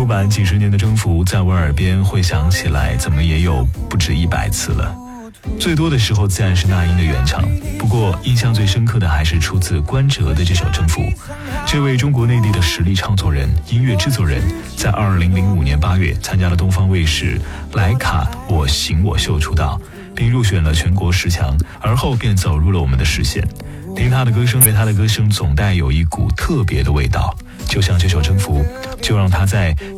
版几十年的征服在我耳边会想起来怎么也有不止100次了，最多的时候自然是那英的原唱，不过印象最深刻的还是出自关喆的这首征服。这位中国内地的实力唱作人、音乐制作人在2005年8月参加了东方卫视莱卡我行我秀出道，并入选了全国10强，而后便走入了我们的视线。听他的歌声，对他的歌声总带有一股特别的味道，就像这首征服，就让他在